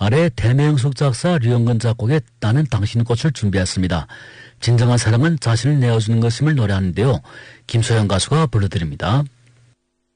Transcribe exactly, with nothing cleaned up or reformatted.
아래 대명석 작사 류영근 작곡의 나는 당신 꽃을 준비했습니다. 진정한 사랑은 자신을 내어주는 것임을 노래하는데요. 김소영 가수가 불러드립니다.